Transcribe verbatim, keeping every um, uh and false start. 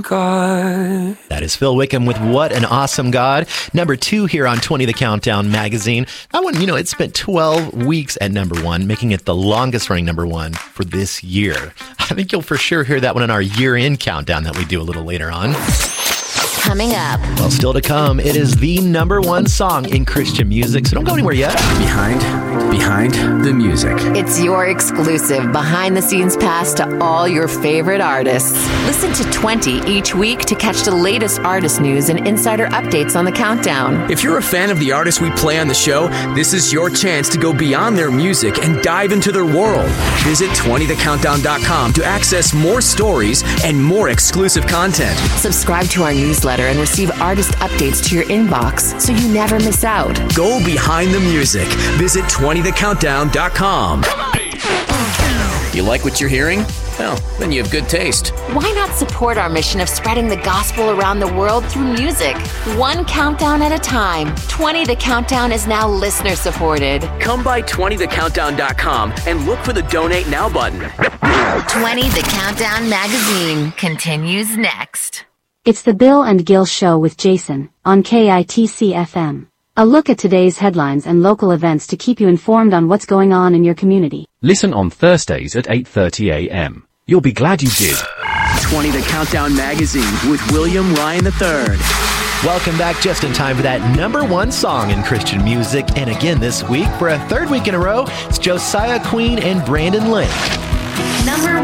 God. That is Phil Wickham with What an Awesome God. Number two here on twenty The Countdown magazine. That one, you know, it spent twelve weeks at number one, making it the longest running number one for this year. I think you'll for sure hear that one in our year-end countdown that we do a little later on. Coming up. Well, still to come, it is the number one song in Christian music, so don't go anywhere yet. Behind, behind the music. It's your exclusive behind-the-scenes pass to all your favorite artists. Listen to twenty each week to catch the latest artist news and insider updates on the countdown. If you're a fan of the artists we play on the show, this is your chance to go beyond their music and dive into their world. Visit twenty the countdown dot com to access more stories and more exclusive content. Subscribe to our newsletter and receive artist updates to your inbox so you never miss out. Go behind the music. Visit twenty the countdown dot com. You like what you're hearing? Well, then you have good taste. Why not support our mission of spreading the gospel around the world through music? One countdown at a time. twenty The Countdown is now listener supported. Come by twenty the countdown dot com and look for the Donate Now button. twenty The Countdown magazine continues next. It's the Bill and Gil Show with Jason on K I T C F M. A look at today's headlines and local events to keep you informed on what's going on in your community. Listen on Thursdays at eight thirty a.m. You'll be glad you did. twenty The Countdown magazine with William Ryan the third. Welcome back just in time for that number one song in Christian music. And again this week, for a third week in a row, it's Josiah Queen and Brandon Lake. Number